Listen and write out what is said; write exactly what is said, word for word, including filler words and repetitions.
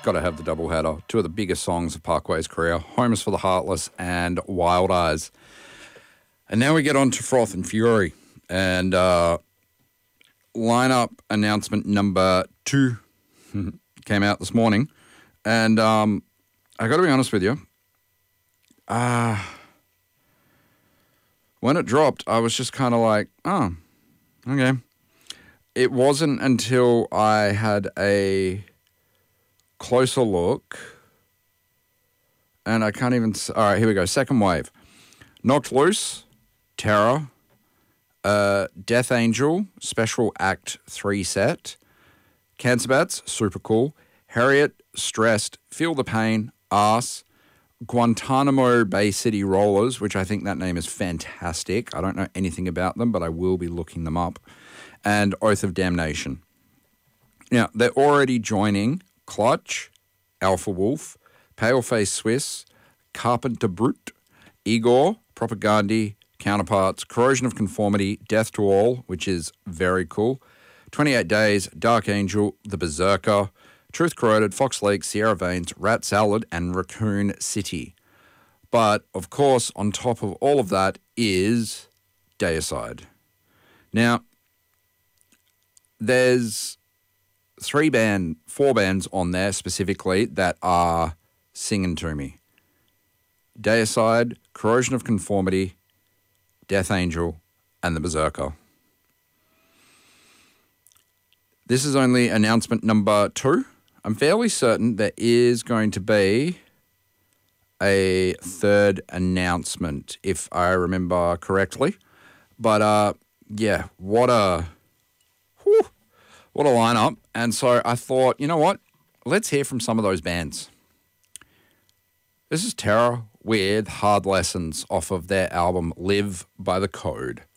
got to have the double header. Two of the biggest songs of Parkway's career, Home is for the Heartless and Wild Eyes. And now we get on to Froth and Fury. And uh, lineup announcement number two came out this morning. And um, I got to be honest with you. Uh, when it dropped, I was just kind of like, oh, okay. It wasn't until I had a closer look, and I can't even... All right, here we go. Second wave. Knocked Loose, Terror, uh, Death Angel, Special Act three set, Cancer Bats, super cool, Harriet, Stressed, Feel the Pain, Arse, Guantanamo Bay City Rollers, which I think that name is fantastic. I don't know anything about them, but I will be looking them up. And Oath of Damnation. Now, they're already joining Clutch, Alpha Wolf, Paleface Swiss, Carpenter Brute, Igor, Propagandhi, Counterparts, Corrosion of Conformity, Death to All, which is very cool, twenty-eight Days, Dark Angel, The Berserker, Truth Corroded, Fox Lake, Sierra Veins, Rat Salad, and Raccoon City. But, of course, on top of all of that is Deicide. Now, there's three band, four bands on there specifically that are singing to me. Deicide, Corrosion of Conformity, Death Angel, and The Berserker. This is only announcement number two. I'm fairly certain there is going to be a third announcement, if I remember correctly. But, uh, yeah, what a... whew, what a lineup. And so I thought, you know what? Let's hear from some of those bands. This is Terror with Hard Lessons off of their album Live by the Code.